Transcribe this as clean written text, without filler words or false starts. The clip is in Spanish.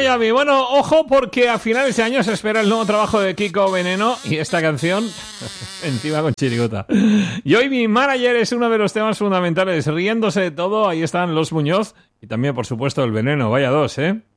Miami. Bueno, ojo porque a finales de año se espera el nuevo trabajo de Kiko Veneno y esta canción encima con chirigota. Y hoy mi manager es uno de los temas fundamentales, riéndose de todo. Ahí están Los Muñoz y también, por supuesto, el Veneno. Vaya dos, ¿eh?